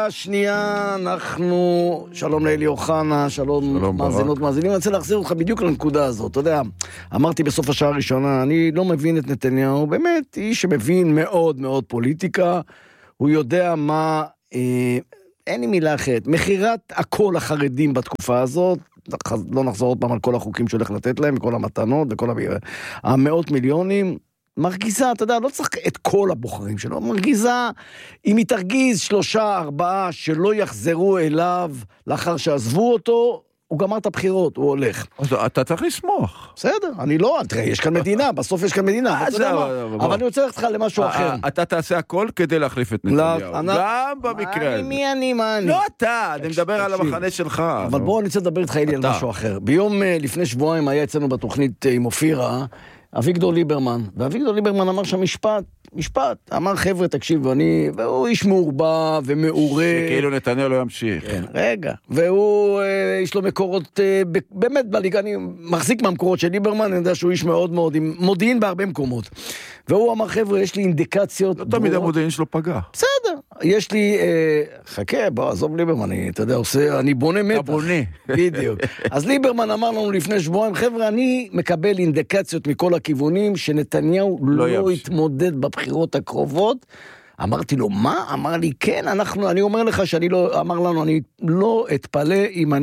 השנייה, אנחנו, שלום לאלי אוחנה, שלום מאזינות מאזינים, אני רוצה להחזיר אותך בדיוק לנקודה הזאת, אתה יודע, אמרתי בסוף השעה הראשונה, אני לא מבין את נתניהו, באמת, איש שמבין מאוד מאוד פוליטיקה, הוא יודע מה, אין לי מילה אחרת, מחירת הכל החרדים בתקופה הזאת, לא נחזור עוד פעם על כל החוקים שהולך לתת להם, וכל המתנות, וכל המאות מיליונים, מרגיזה, אתה יודע, לא צריך את כל הבוחרים שלו, מרגיזה, אם היא תרגיז 3-4 שלא יחזרו אליו לאחר שעזבו אותו, הוא גמר את הבחירות, הוא הולך. אז אתה צריך לשמוח. בסדר, אני לא, תראה, יש כאן מדינה, בסוף יש כאן מדינה, אבל אני רוצה לך למשהו אחר. אתה תעשה הכל כדי להחליף את נתניהו, גם במקרה הזה. מי אני, מה אני? לא אתה, אני מדבר על המחנה שלך. אבל בואו אני רוצה לדבר איתך, אלי, על משהו אחר. ביום לפני שבועיים היה אצלנו בתוכנית עם אופירה, אביגדור ליברמן, ואביגדור ליברמן אמר שם משפט, אמר חבר'ה תקשיב, והוא איש מעורבא ומעורה. שכאילו נתניהו לא ימשיך. כן, רגע, והוא, יש לו מקורות, באמת בליגה, אני מחזיק מהמקורות של ליברמן, אני יודע שהוא איש מאוד מאוד, עם מודיעין בהרבה מקומות. והוא אמר חבר'ה, יש לי אינדיקציות. לא תמיד המודיעין שלו פגע. בסדר, יש לי, חכה, בוא, עזוב ליברמן, אתה יודע, אני בונה מתח. אתה בונה. בדיוק. אז ליברמן אמר לנו לפני שבועיים, חבר'ה, אני מקבל אינדיקציות מכל הכיוונים, שנתניהו לא יתמודד בבחירות הקרובות. אמרתי לו, מה? אמר לי, כן, אני אומר לך שאני לא, אמר לנו, אני לא אתפלא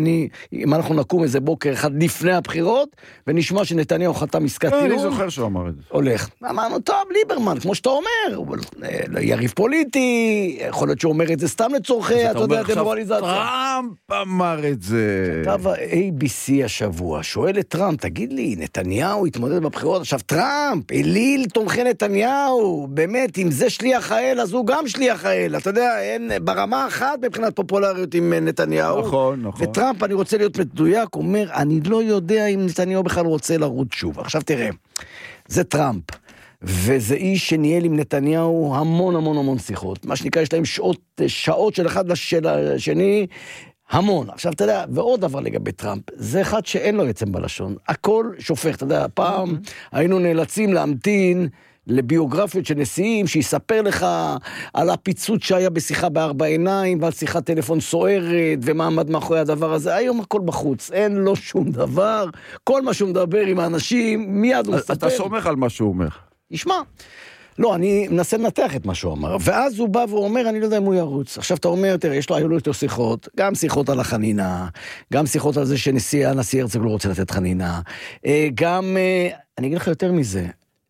אם אנחנו נקום איזה בוקר אחד לפני הבחירות, ונשמע שנתניהו חתם עסקת טיעון. אני זוכר שהוא אמר את זה. הולך. אמרנו, טוב, ליברמן, כמו שאתה אומר, יריב פוליטי, יכול להיות שהוא אומר את זה סתם לצורכי, אתה יודע, דמורליזציה. טראמפ אמר את זה. כתב ה-ABC השבוע, שואל את טראמפ, תגיד לי, נתניהו התמודד בבחירות, עכשיו טראמפ, אליל תומכי נתניהו, באמת, אם זה שליח האל, אז הוא גם שליח האל, אתה יודע, אין ברמה אחת מבחינת פופולריות עם נתניהו. נכון. וטראמפ, אני רוצה להיות מדויק, אומר, אני לא יודע אם נתניהו בכלל רוצה לרוץ שוב. עכשיו תראה, זה טראמפ, וזה איש שניהל עם נתניהו המון שיחות. מה שנקרא, יש להם שעות של אחד לשני, המון. עכשיו אתה יודע, ועוד דבר לגבי טראמפ, זה אחד שאין לו עצם בלשון. הכל שופך, אתה יודע, פעם היינו נאלצים להמתין לביוגרפיות של נשיאים, שיספר לך על הפיצוץ שהיה בשיחה בארבע עיניים, ועל שיחת טלפון סוערת, ומה עמד מאחורי הדבר הזה. היום הכל בחוץ, אין לו שום דבר, כל מה שהוא מדבר עם האנשים, מיד הוא מספר. אתה סומך על מה שהוא אומר. ישמע, לא, אני מנסה לנתח את מה שהוא אמר, ואז הוא בא ואומר, אני לא יודע אם הוא ירוץ. עכשיו אתה אומר, תראה, היו לו יותר שיחות, גם שיחות על החנינה, גם שיחות על זה הנשיא הרצוג לא רוצה לתת חנינה, גם, אני אגיד לך יותר מזה,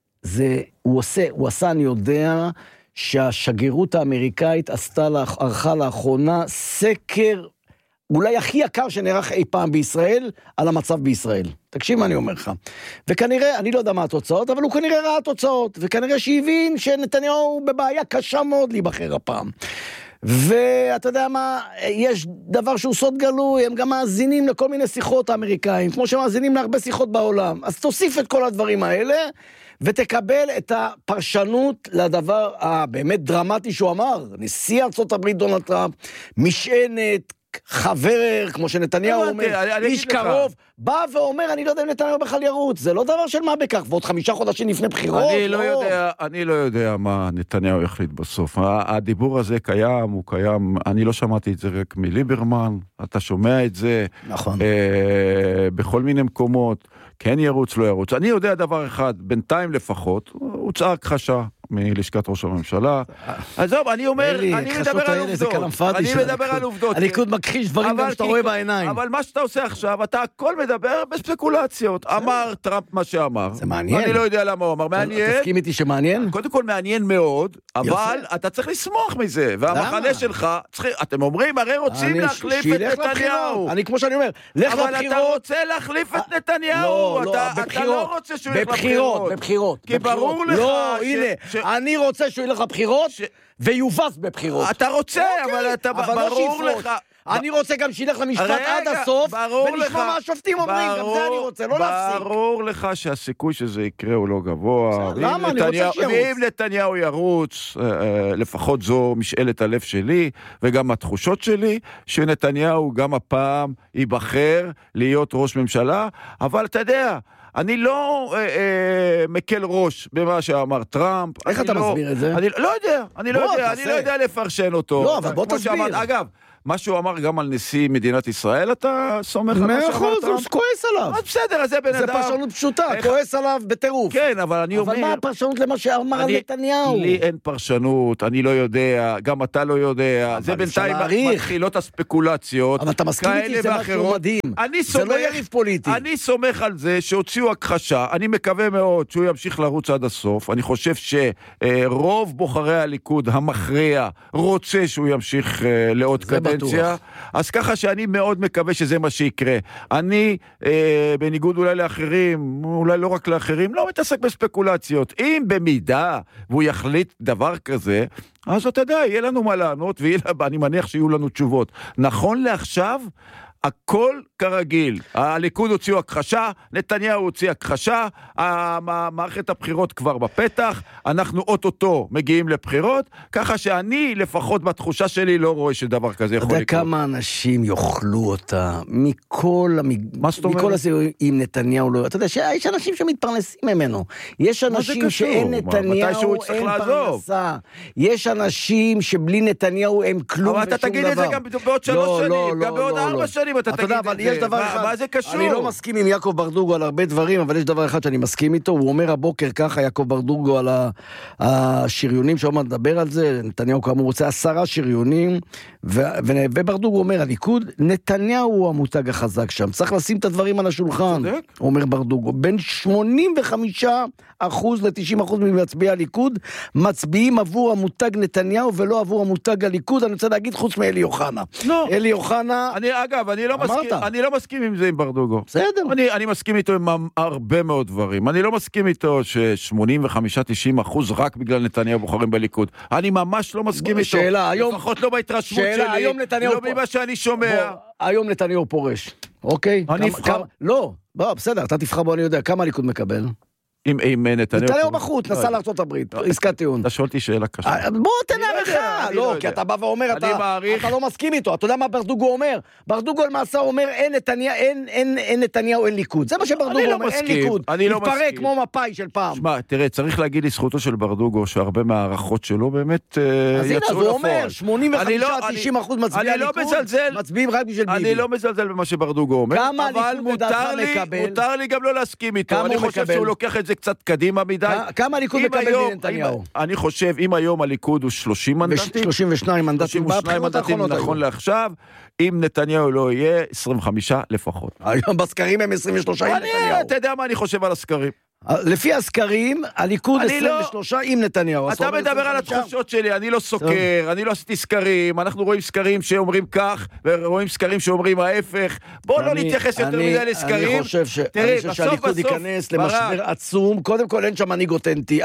הוא עשה, אני יודע, שהשגרירות האמריקאית ערכה לאחרונה סקר, אולי הכי יקר שנערך אי פעם בישראל, על המצב בישראל. תקשיב מה אני אומר לך. וכנראה, אני לא יודע מה התוצאות, אבל הוא כנראה ראה תוצאות, וכנראה שהבין שנתניהו בבעיה קשה מאוד להיבחר הפעם. ואתה יודע מה, יש דבר שהוא סוד גלוי, הם גם מאזינים לכל מיני שיחות האמריקאים, כמו שמאזינים להרבה שיחות בעולם. אז תוסיף את כל הדברים האלה, ותקבל את הפרשנות לדבר הבאמת דרמטי שהוא אמר. נשיא ארצות הברית דונלד טראמפ, משענת, חבר, כמו שנתניהו אומר, איש קרוב, בא ואומר, אני לא יודע אם נתניהו בכלל ירוץ, זה לא דבר של מה בכך, ועוד 5 חודשים לפני בחירות. אני לא יודע מה נתניהו יחליט בסוף. הדיבור הזה קיים, הוא קיים, אני לא שמעתי את זה רק מליברמן, אתה שומע את זה, נכון. בכל מיני מקומות, כן ירוץ, לא ירוץ. אני יודע דבר אחד, בינתיים לפחות, הוא צעק חשה מלשכת ראש הממשלה. אז טוב, אני אומר, אני מדבר על עובדות. אני מדבר על עובדות. הליכוד מכחיש דברים גם שאתה רואה בעיניים. אבל מה שאתה עושה עכשיו, אתה הכל מדבר בספקולציות. אמר טראמפ מה שאמר. זה מעניין. אני לא יודע למה הוא אמר. מעניין. תסכים איתי שמעניין? קודם כל מעניין מאוד, אבל אתה צריך לשמוח מזה. והמחנה שלך, אתם אומרים, הרי רוצים להחליף את נתניהו. אני כמו שאני אומר, לך לבחירות. אבל אתה רוצה להחליף את נתניהו. אתה לא רוצה שהוא ילך לבחירות. בבחירות. כי ברור לך אני רוצה שהוא ילך לבחירות ויובס בבחירות. אתה רוצה, אבל אתה ברור לך. אני רוצה גם שילך למשפט עד הסוף, ונשמע מה השופטים אומרים, גם זה אני רוצה, לא להפסיק. ברור לך שהסיכוי שזה יקרה הוא לא גבוה. למה? אני רוצה שירוץ. ואם נתניהו ירוץ, לפחות זו משאלת הלב שלי, וגם התחושות שלי, שנתניהו גם הפעם ייבחר להיות ראש ממשלה, אבל אתה יודע, אני לא מקל ראש במה שאמר טראמפ. איך אתה מסביר את זה? אני לא יודע לפרשן אותו. לא, אבל בוא תסביר. אגב, מה שהוא אמר גם על נשיא מדינת ישראל, אתה סומך על מה שאמר טראמפ? הוא כועס עליו. בסדר, אז זה בן אדם. זה פרשנות פשוטה, כועס עליו בטירוף. כן, אבל אני אומר... אבל מה הפרשנות למה שאמר על נתניהו? לי אין פרשנות, אני לא יודע, גם אתה לא יודע. זה בינתיים מתחילות הספקולציות. אבל אתה מסכים איתי, זה משהו מדהים. זה לא יריב פוליטי. אני סומך על זה שהוציאו הכחשה, אני מקווה מאוד שהוא ימשיך לרוץ עד הסוף. אני חושב שרוב בוחרי הליכוד המכריע רוצה שהוא ימשיך לעוד קדנציה. אז ככה שאני מאוד מקווה שזה מה שיקרה. אני, בניגוד אולי לאחרים, אולי לא רק לאחרים, לא מתעסק בספקולציות. אם במידה והוא יחליט דבר כזה, אז אתה יודע, יהיה לנו מה לענות, ואני מניח שיהיו לנו תשובות. נכון לעכשיו, הכל כרגיל. הליכוד הוציאו הכחשה, נתניהו הוציא הכחשה, מערכת הבחירות כבר בפתח, אנחנו אוטוטו מגיעים לבחירות, ככה שאני לפחות בתחושה שלי לא רואה שדבר כזה יכול לקרות. אתה יודע כמה אנשים יאכלו אותה מכל הזה עם נתניהו לא... אתה יודע שיש אנשים שמתפרנסים ממנו. יש אנשים שאין נתניהו, אין פרנסה. יש אנשים שבלי נתניהו הם כלום ושום דבר. אבל אתה תגיד את זה גם בעוד 3 שנים, גם בעוד 4 שנים. אתה יודע, אבל יש דבר אחד, מה זה קשור? אני לא מסכים עם יעקב ברדוגו על הרבה דברים, אבל יש דבר אחד שאני מסכים איתו, הוא אומר הבוקר ככה, יעקב ברדוגו על השריונים, שעוד מדבר על זה, נתניהו כאמור רוצה 10 שריונים, וברדוגו אומר, הליכוד, נתניהו הוא המותג החזק שם, צריך לשים את הדברים על השולחן, אומר ברדוגו, בין 85% ל-90% ממצביעי הליכוד, מצביעים עבור המותג נתניהו, ולא עבור המותג הליכוד, אני רוצה להגיד חוץ מאלי אוחנה. אלי אוחנה, אגב, אני לא מסכים עם זה עם ברדוגו. בסדר. אני מסכים איתו עם הרבה מאוד דברים. אני לא מסכים איתו ש85-90% רק בגלל נתניהו בוחרים בליכוד. אני ממש לא מסכים איתו. שאלה, היום... לפחות לא בהתרשמות שלי. לא ממה שאני שומע. היום נתניהו פורש. אוקיי? אני אבחר... לא, בסדר, אתה תבחר בו, אני יודע. כמה הליכוד מקבל? עם נתניהו בחוץ, נסע לארצות הברית, עסקת טיעון. אתה שואלתי שאלה קשה. בוא תן הערכה. לא, כי אתה בא ואומר, אתה לא מסכים איתו. אתה יודע מה ברדוגו אומר? ברדוגו למעשה אומר, אין נתניהו, אין ליכוד. זה מה שברדוגו אומר, אין ליכוד. מתפרק כמו מפאי של פעם. שמע, תראה, צריך להגיד לזכותו של ברדוגו, שהרבה מהערכות שלו באמת יצאו לפועל. אז הוא אומר, 85-90% מצביעי הליכוד, מצביעים רק בשביל ביבי. אני לא מזלזל במה שברדוגו אומר, אבל מותר לי גם לא להסכים איתו. אני חושב שהוא לוקח את זה קצת קדימה מדי. כמה הליכוד מקבל מנתניהו? אני חושב, אם היום הליכוד הוא 30 מנדטים, 32 מנדטים, נכון לעכשיו, אם נתניהו לא יהיה, 25 לפחות. היום בסקרים הם 23 עם נתניהו. אתה יודע מה אני חושב על הסקרים? לפי הסקרים, הליכוד 23 עם נתניהו. אתה מדבר על התחושות שלי, אני לא סוקר, אני לא עשיתי סקרים, אנחנו רואים סקרים שאומרים כך, ורואים סקרים שאומרים ההפך. בוא לא נתייחס יותר מדי לסקרים. אני חושב שהליכוד ייכנס למשבר עצום. קודם כל אין שם מנהיג אותנטי.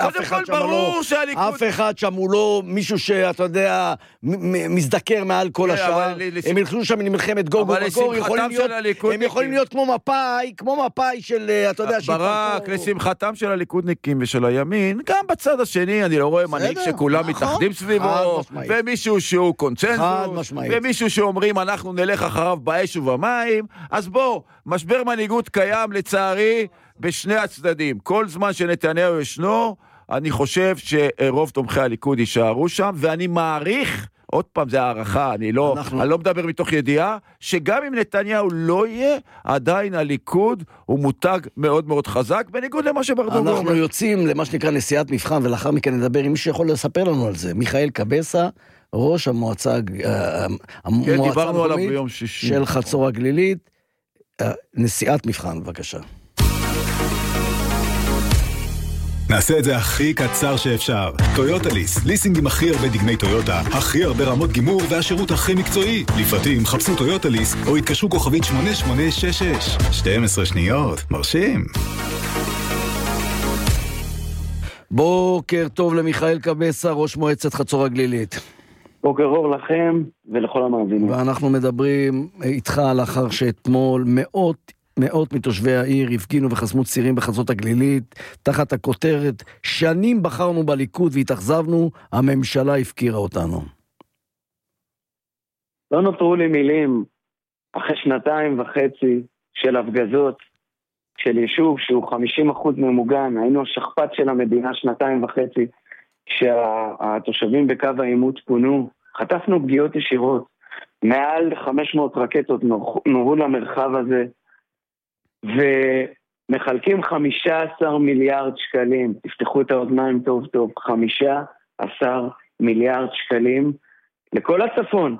אף אחד שם הוא לא מישהו שאתה יודע, מזדקר מעל כל השאר. הם ילכו שם למלחמת גוג ומגור, הם יכולים להיות כמו מפאי של, אתה יודע, חתם של הליכודניקים ושל הימין, גם בצד השני אני לא רואה מנהיג שכולם מתאחדים סביבו, ומישהו שהוא קונצנזוס, ומישהו שאומרים אנחנו נלך אחריו באש ובמים, אז בוא, משבר מנהיגות קיים לצערי בשני הצדדים. כל זמן שנתניהו ישנו, אני חושב שרוב תומכי הליכוד יישארו שם, ואני מעריך, עוד פעם, זה הערכה, אני לא מדבר מתוך ידיעה, שגם אם נתניהו לא יהיה, עדיין הליכוד הוא מותג מאוד מאוד חזק, בניגוד למה שברדוגו אומר. אנחנו יוצאים למה שנקרא נשיאת מבחן, ולאחר מכן נדבר עם מי שיכול לספר לנו על זה. מיכאל קבסה, ראש המועצה המקומית של חצור הגלילית, נשיאת מבחן, בבקשה. נעשה את זה הכי קצר שאפשר. טויוטה ליס, ליסינגים הכי הרבה דגמי טויוטה, הכי הרבה רמות גימור והשירות הכי מקצועי. לפרטים חפשו טויוטה ליס או התקשרו כוכבית 8866. 12 שניות, מרשים. בוקר טוב למיכאל קבסה, ראש מועצת חצור הגלילית. בוקר אור לכם ולכל המאזינים. ואנחנו מדברים איתך לאחר שאתמול מאות מתושבי העיר הפגינו וחסמו צירים בחצות הגלילית, תחת הכותרת, שנים בחרנו בליכוד והתאכזבנו, הממשלה הפקירה אותנו. לא נותרו לי מילים, אחרי 2.5 של הפגזות, של יישוב שהוא 50% ממוגן, היינו השכפ"ץ של המדינה 2.5, שהתושבים בקו העימות פונו, חטפנו פגיעות ישירות, מעל 500 רקטות נורו למרחב הזה, ומחלקים 15 מיליארד שקלים, תפתחו את האוזניים טוב טוב, 15 מיליארד שקלים לכל הצפון,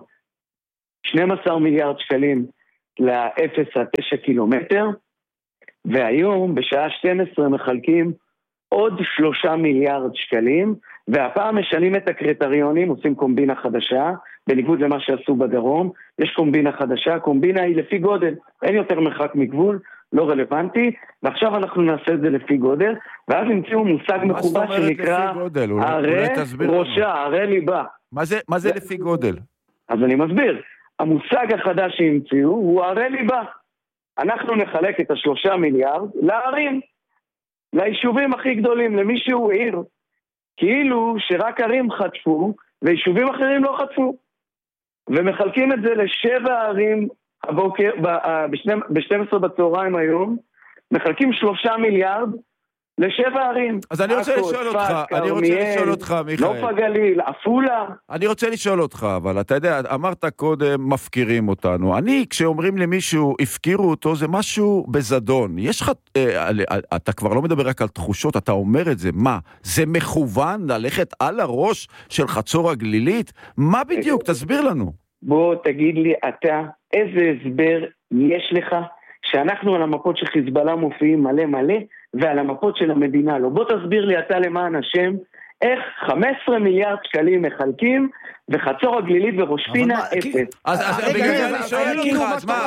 12 מיליארד שקלים ל-0 עד 9 קילומטר, והיום בשעה 12 מחלקים עוד 3 מיליארד שקלים, והפעם משנים את הקריטריונים, עושים קומבינה חדשה, בניגוד למה שעשו בדרום, יש קומבינה חדשה, קומבינה היא לפי גודל, אין יותר מרחק מגבול, לא רלוונטי, ועכשיו אנחנו נעשה את זה לפי גודל, ואז נמצאו מושג מכובד שנקרא ערי ראשה, ערי ליבה. מה זה לפי גודל? אז אני מסביר, המושג החדש שהמציאו הוא ערי ליבה. אנחנו נחלק את 3 מיליארד לערים, ליישובים הכי גדולים, למי שהוא עיר, כאילו שרק ערים חטפו, ויישובים אחרים לא חטפו. ומחלקים את זה ל7 ערים הבוקר, ב-12 בצהריים היום, מחלקים 3 מיליארד ל7 ערים. אז אני רוצה לשאול אותך, מיכאל. נוף הגליל, עפולה. אני רוצה לשאול אותך, אבל אתה יודע, אמרת קודם, מפקירים אותנו. כשאומרים למישהו, הפקירו אותו, זה משהו בזדון. יש לך, אתה כבר לא מדבר רק על תחושות, אתה אומר את זה. מה? זה מכוון ללכת על הראש של חצור הגלילית? מה בדיוק? תסביר לנו. בוא תגיד לי אתה, איזה הסבר יש לך שאנחנו על המפות של חיזבאללה מופיעים מלא מלא, ועל המפות של המדינה לא. בוא תסביר לי אתה למען השם, איך 15 מיליארד שקלים מחלקים, וחצור הגלילית וראש פינה 0. אז בגלל אני שואל אותך, אז מה?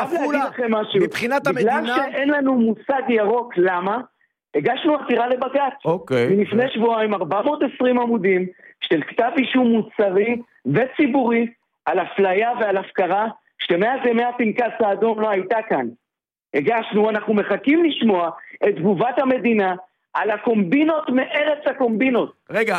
מבחינת המדינה... בגלל שאין לנו מושג ירוק, למה? הגשנו עתירה לבג"ץ. אוקיי. מלפני שבועיים 420 עמודים, של כתב אישום מוצרי וציבורי, על אפליה ועל הפקרה, שמאז ימי הפנקס האדום לא הייתה כאן. הגשנו, אנחנו מחכים לשמוע את תגובת המדינה על הקומבינות מארץ הקומבינות. רגע,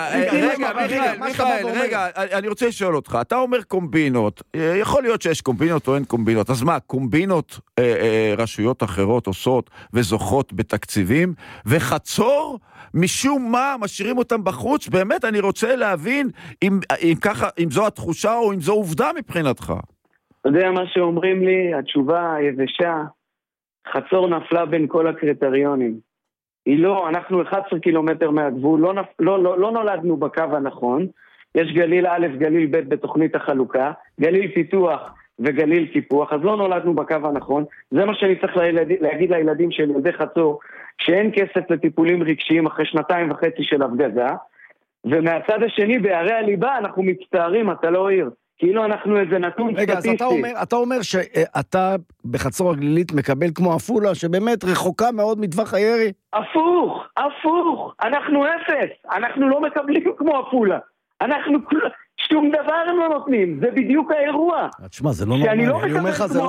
אני רוצה לשאול אותך, אתה אומר קומבינות, יכול להיות שיש קומבינות או אין קומבינות, אז מה, קומבינות רשויות אחרות עושות וזוכות בתקציבים, וחצור משום מה משאירים אותם בחוץ? באמת אני רוצה להבין אם זו התחושה או אם זו עובדה מבחינתך. אתה יודע מה שאומרים לי, התשובה היבשה, חצור נפלה בין כל הקריטריונים. היא לא, אנחנו 11 קילומטר מהגבול, לא נולדנו בקו הנכון, יש גליל א', גליל ב' בתוכנית החלוקה, גליל פיתוח וגליל טיפוח, אז לא נולדנו בקו הנכון, זה מה שאני צריך להגיד לילדים של ילדי חצור, שאין כסף לטיפולים רגשיים אחרי 2.5 של הפגזה, ומהצד השני בערי הליבה אנחנו מצטערים, אתה לא עיר. כאילו אנחנו איזה נתון סטטיסטי. רגע, אז אתה אומר שאתה בחצור הגלילית מקבל כמו עפולה, שבאמת רחוקה מאוד מטווח הירי? הפוך, אנחנו 0, אנחנו לא מקבלים כמו עפולה, אנחנו שום דבר הם לא נותנים, זה בדיוק האירוע. תשמע, זה לא נורמלי, אני אומר לך, זה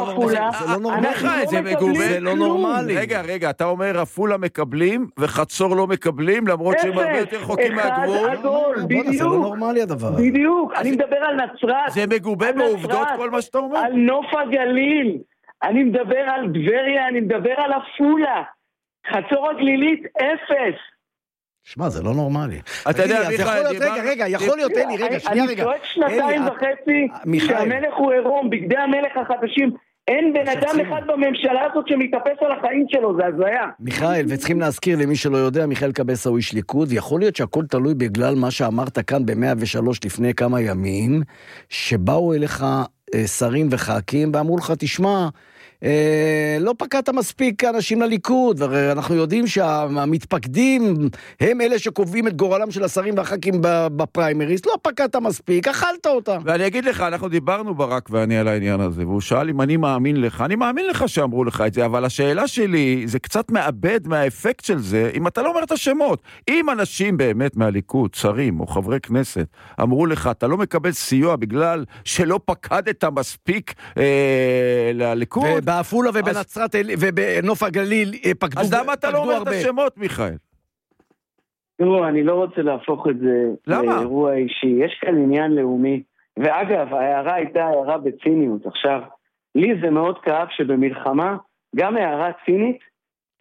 לא נורמלי. רגע, אתה אומר עפולה מקבלים וחצור לא מקבלים, למרות שהם הרבה יותר רחוקים מהגבול. זה לא נורמלי הדבר. בדיוק, אני מדבר על נצרת. זה מגובה בעובדות כל מה שאתה אומר? על נוף הגליל, אני מדבר על דבריה, אני מדבר על עפולה. חצור הגלילית 0. שמע, זה לא נורמלי. אתה יודע, רגע, יכול להיות, אלי, רגע, שנייה, רגע. אני צועק 2.5, שהמלך הוא עירום, בגדי המלך החדשים, אין בן אדם אחד בממשלה הזאת שמתאפס על החיים שלו, זה הזיה. מיכאל, וצריכים להזכיר למי שלא יודע, מיכאל קבסה הוא איש ליכוד, יכול להיות שהכל תלוי בגלל מה שאמרת כאן ב-103 לפני כמה ימים, שבאו אליך שרים וח"כים, ואמרו לך, תשמע, לא פקעת מספיק אנשים לליכוד, ואנחנו יודעים שהמתפקדים הם אלה שקובעים את גורלם של השרים והח"כים בפריימריס, לא פקעת מספיק, אכלת אותם. ואני אגיד לך, אנחנו דיברנו ברק ואני על העניין הזה, והוא שאל אם אני מאמין לך, אני מאמין לך שאמרו לך את זה, אבל השאלה שלי, זה קצת מאבד מהאפקט של זה, אם אתה לא אומר את השמות. אם אנשים באמת מהליכוד, שרים או חברי כנסת, אמרו לך, אתה לא מקבל סיוע בגלל שלא פקדת מספיק לליכוד, בעפולה ובנצרת ובנוף הגליל פקדו. אז למה אתה לא אומר את השמות, מיכאל? תראו, אני לא רוצה להפוך את זה לאירוע אישי. יש כאן עניין לאומי. ואגב, ההערה הייתה הערה בציניות. עכשיו, לי זה מאוד כאב שבמלחמה, גם הערה צינית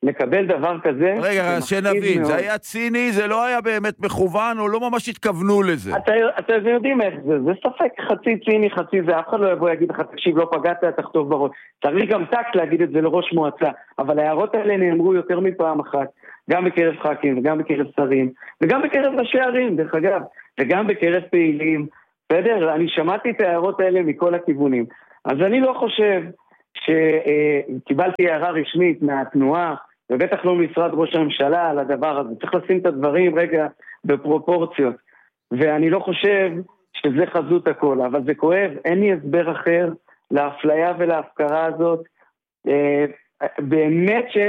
לקבל דבר כזה... רגע, שנבין, זה היה ציני, זה לא היה באמת מכוון, או לא ממש התכוונו לזה. אתם יודעים איך זה, זה ספק חצי ציני, חצי זה, אף אחד לא יבוא להגיד לך, תקשיב, לא פגעת, תכתוב בראש. צריך גם טקט להגיד את זה לראש מועצה, אבל ההערות האלה נאמרו יותר מפעם אחת, גם בקרב ח"כים, וגם בקרב שרים, וגם בקרב ראשי ערים, דרך אגב, וגם בקרב פעילים. בסדר? אני שמעתי את ההערות האלה מכל הכיוונים. אז אני לא חושב שקיבלתי הערה רשמית מהתנועה, ובטח לא משרד ראש הממשלה על הדבר הזה. צריך לשים את הדברים רגע בפרופורציות. ואני לא חושב שזה חזות הכל, אבל זה כואב. אין לי הסבר אחר לאפליה ולהפקרה הזאת. באמת